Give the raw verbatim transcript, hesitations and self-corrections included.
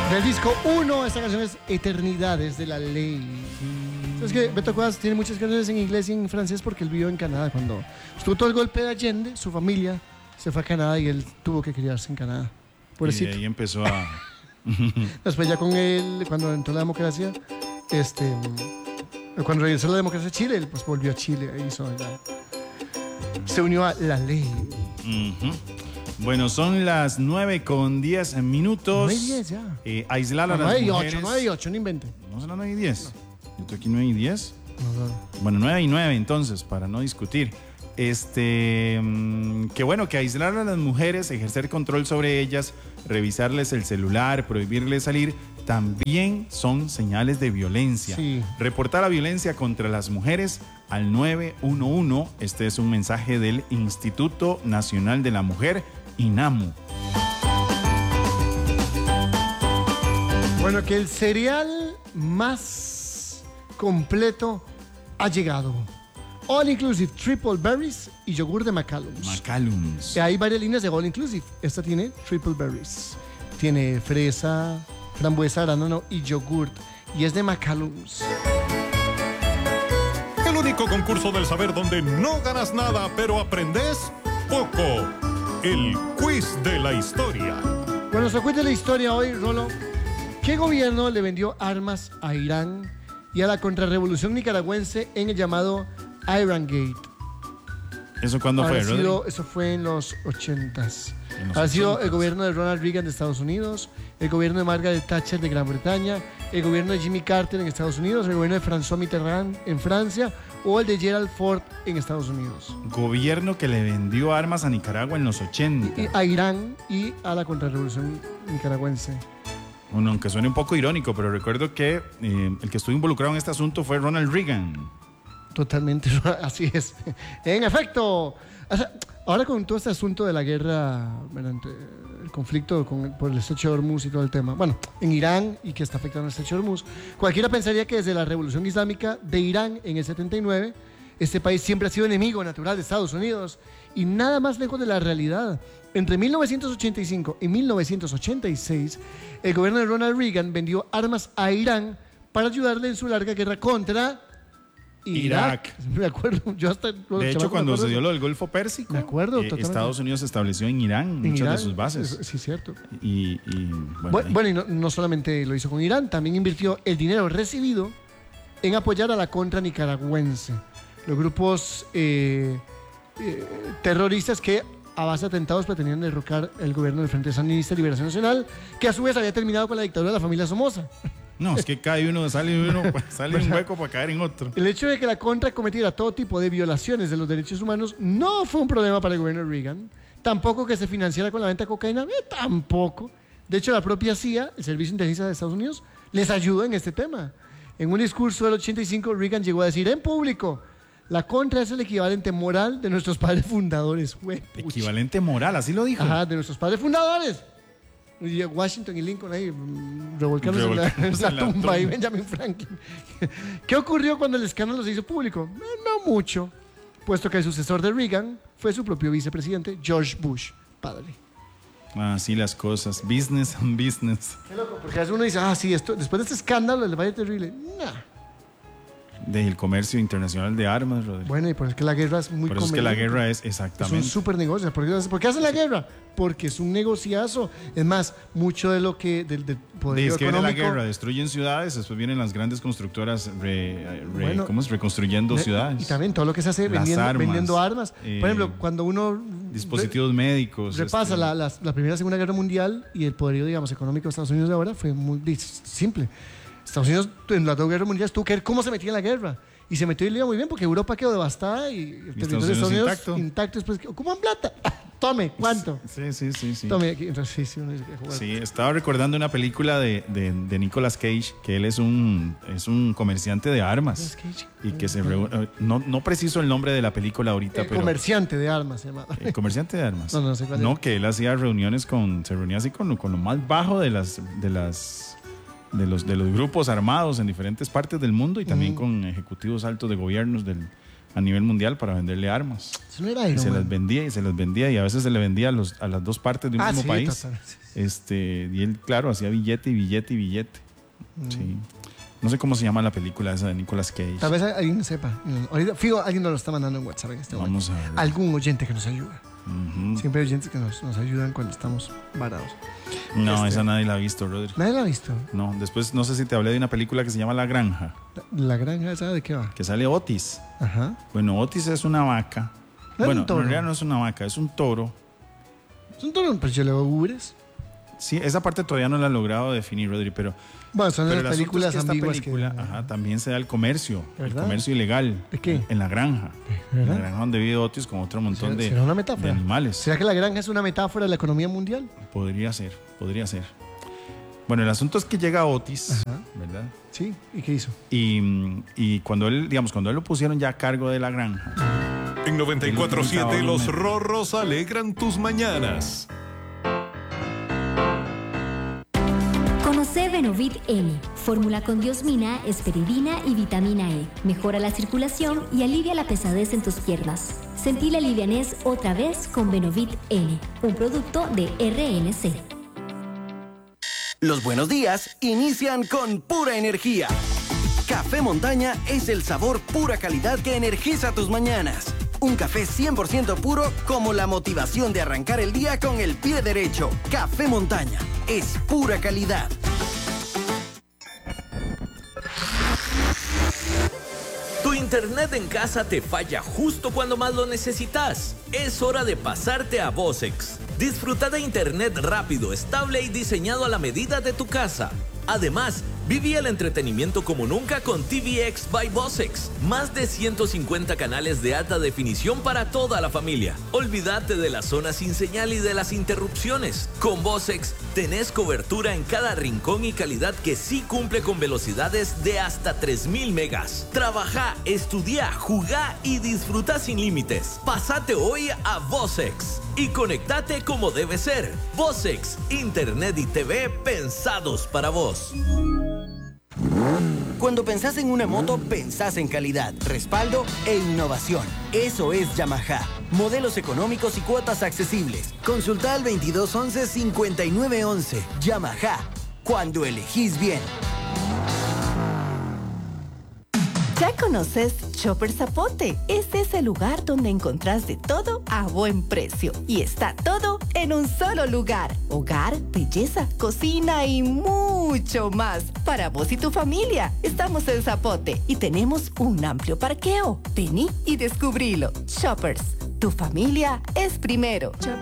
Del disco uno, esta canción es Eternidades de la Ley. Es que Beto Cuevas tiene muchas canciones en inglés y en francés porque él vivió en Canadá. Cuando estuvo todo el golpe de Allende, su familia se fue a Canadá y él tuvo que criarse en Canadá. Pobrecito. Y de ahí empezó a... Después ya con él, cuando entró la democracia, este, cuando regresó la democracia a Chile, él pues volvió a Chile e hizo la, se unió a la ley. Uh-huh. Bueno, son las nueve con diez minutos. nueve y diez ya. Eh, aislar a No, las nueve y mujeres. ocho, nueve y ocho, no inventen. ¿No será nueve y diez? Yo estoy aquí nueve y diez. No, no. Bueno, nueve y nueve entonces, para no discutir. Este, mmm, que bueno, que aislar a las mujeres, ejercer control sobre ellas, revisarles el celular, prohibirles salir, también son señales de violencia. Sí. Reportar la violencia contra las mujeres al nueve uno uno. Este es un mensaje del Instituto Nacional de la Mujer, INAMU. Bueno, que el cereal más completo ha llegado. All Inclusive Triple Berries y yogur de McCallum's. McCallum's. Hay varias líneas de All Inclusive. Esta tiene Triple Berries. Tiene fresa, frambuesa, arándano y yogurt. Y es de McCallum's. El único concurso del saber donde no ganas nada, pero aprendes poco. El quiz de la historia. Bueno, se cuenta la historia hoy, Rolo. ¿Qué gobierno le vendió armas a Irán y a la contrarrevolución nicaragüense en el llamado Iran Gate? ¿Eso cuándo fue, sido, Rodrigo? Eso fue en los ochentas. En los Ha sido ochentas. el gobierno de Ronald Reagan de Estados Unidos, el gobierno de Margaret Thatcher de Gran Bretaña, el gobierno de Jimmy Carter en Estados Unidos, el gobierno de François Mitterrand en Francia o el de Gerald Ford en Estados Unidos. Gobierno que le vendió armas a Nicaragua en los ochenta. Y a Irán y a la contrarrevolución nicaragüense. Bueno, aunque suene un poco irónico, pero recuerdo que eh, el que estuvo involucrado en este asunto fue Ronald Reagan. Totalmente, así es. En efecto, o sea, ahora con todo este asunto de la guerra, bueno, entre el conflicto con, por el estrecho de Hormuz y todo el tema, bueno, en Irán y que está afectando el estrecho de Hormuz, cualquiera pensaría que desde la revolución islámica de Irán en el setenta y nueve, este país siempre ha sido enemigo natural de Estados Unidos y nada más lejos de la realidad. Entre mil novecientos ochenta y cinco y mil novecientos ochenta y seis, el gobierno de Ronald Reagan vendió armas a Irán para ayudarle en su larga guerra contra Irak. Irak. Me acuerdo, yo hasta... De hecho, cuando se dio lo del Golfo Pérsico, Me acuerdo, eh, totalmente. Estados Unidos se estableció en Irán, en muchas Irán, de sus bases. es- Sí, cierto. Y, y, bueno, Bueno, ahí. bueno, y no, no solamente lo hizo con Irán, también invirtió el dinero recibido en apoyar a la contra nicaragüense. Los grupos eh, eh, terroristas que a base de atentados pretendían derrocar el gobierno del Frente Sandinista de Liberación Nacional, que a su vez había terminado con la dictadura de la familia Somoza. No, es que cae uno, sale uno, pues, sale un hueco para caer en otro. El hecho de que la contra cometiera todo tipo de violaciones de los derechos humanos no fue un problema para el gobierno de Reagan. Tampoco que se financiara con la venta de cocaína, eh, tampoco. De hecho, la propia C I A, el Servicio de Inteligencia de Estados Unidos, les ayudó en este tema. En un discurso del ochenta y cinco, Reagan llegó a decir en público: la contra es el equivalente moral de nuestros padres fundadores. Güey, pucha. Equivalente moral, así lo dijo. Ajá, de nuestros padres fundadores. Y Washington y Lincoln ahí mm, revolcándose en la, en Revolcándose la en la tumba y tumba. Benjamin Franklin. ¿Qué ocurrió cuando el escándalo se hizo público? Eh, no mucho, puesto que el sucesor de Reagan fue su propio vicepresidente, George Bush, padre. Así las cosas. Business and business. Qué loco, porque a veces uno dice, ah, sí, esto, después de este escándalo, el Valle Terrible. Nah. Del comercio internacional de armas, Rodrigo. Bueno, y por eso es que la guerra es muy Por eso es que la conveniente. guerra es Es un exactamente. súper negocio. ¿Por qué, ¿Por qué hacen la guerra? Porque es un negociazo. Es más, mucho de lo que del, del poder Es que viene la económico. guerra, destruyen ciudades, después vienen las grandes constructoras re- re- Bueno, ¿cómo es? reconstruyendo Ne- ciudades. Y también todo lo que se hace Las vendiendo armas, vendiendo armas. eh, Por ejemplo, cuando uno Dispositivos médicos. repasa este, la, la, la Primera y Segunda Guerra Mundial y el poderío, digamos, económico de Estados Unidos de ahora fue muy dis- simple. Estados Unidos en las dos guerras mundiales tuvo que ver cómo se metía en la guerra. Y se metió y le iba muy bien porque Europa quedó devastada y el territorio de Estados Unidos intacto. intacto. Después, ¿ocupan plata? Tome, ¿cuánto? Sí, sí, sí, sí. Tome aquí. Entonces, sí, sí, uno dice que jugar. Sí, estaba recordando una película de, de, de Nicolas Cage, que él es un, es un comerciante de armas. Y que se reúne, no, no preciso el nombre de la película ahorita, El pero... comerciante de armas se llama. El comerciante de armas. No, no sé cuál es. No, que él hacía reuniones con, se reunía así con, lo- con lo más bajo de las, de las, de los, de los grupos armados en diferentes partes del mundo y también Mm. con ejecutivos altos de gobiernos del, a nivel mundial para venderle armas. Eso no era Y Iron se Man. las vendía y se las vendía y a veces se le vendía a, los, a las dos partes de un Ah, mismo sí, país. total, sí, sí. Este, y él, claro, hacía billete y billete y billete. Mm. Sí. No sé cómo se llama la película esa de Nicolas Cage. Tal vez alguien sepa. Ahorita, fijo, alguien nos lo está mandando en WhatsApp en este momento. Vamos a ver. Algún oyente que nos ayuda. Ujú. Siempre hay oyentes que nos, nos ayudan cuando estamos varados. No, Este- esa nadie la ha visto, Rodri. ¿Nadie la ha visto? No, después no sé si te hablé de una película que se llama La Granja, La, la granja, ¿sabe de qué va? que sale Otis. Ajá. Bueno, Otis es una vaca. No es Bueno, un toro. en realidad no es una vaca, es un toro. Son todos, pero yo le veo ubres. Sí, esa parte todavía no la he logrado definir, Rodri, pero, Bueno, son pero el las asunto películas es que esta ambiguas película que... ajá, también se da el comercio, el ¿Verdad? comercio ilegal. ¿De qué? En la granja. ¿De En la verdad? granja donde vive Otis con otro montón ¿Será, de, será una de metáfora? animales. ¿Será que la granja es una metáfora de la economía mundial? Podría ser, podría ser. Bueno, el asunto es que llega Otis, Ajá. ¿verdad? Sí. ¿Y qué hizo? Y, y cuando él, digamos, cuando él lo pusieron ya a cargo de la granja, En noventa y cuatro punto siete Él los utilizaba rorros alegran tus mañanas. Conoce Benovit N, fórmula con diosmina, esperidina y vitamina E. Mejora la circulación y alivia la pesadez en tus piernas. Sentí la livianez otra vez con Benovit N, un producto de R N C. Los buenos días inician con pura energía. Café Montaña es el sabor pura calidad que energiza tus mañanas. Un café cien por ciento puro como la motivación de arrancar el día con el pie derecho. Café Montaña es pura calidad. Tu internet en casa te falla justo cuando más lo necesitas. Es hora de pasarte a Vosex. Disfruta de internet rápido, estable y diseñado a la medida de tu casa. Además, viví el entretenimiento como nunca con T V X by Vosex. Más de ciento cincuenta canales de alta definición para toda la familia. Olvídate de la zona sin señal y de las interrupciones. Con Vosex tenés cobertura en cada rincón y calidad que sí cumple con velocidades de hasta tres mil megas. Trabaja, estudia, jugá y disfruta sin límites. Pásate hoy a Vosex y conectate como debe ser. Vosex, internet y T V pensados para vos. Cuando pensás en una moto, pensás en calidad, respaldo e innovación. Eso es Yamaha. Modelos económicos y cuotas accesibles. Consulta al veintidós once cincuenta y nueve once. Yamaha. Cuando elegís bien. ¿Ya conoces Shopper Zapote? Este es el lugar donde encontrás de todo a buen precio. Y está todo en un solo lugar. Hogar, belleza, cocina y mucho más. Para vos y tu familia. Estamos en Zapote y tenemos un amplio parqueo. Vení y descubrilo. Shoppers, tu familia es primero.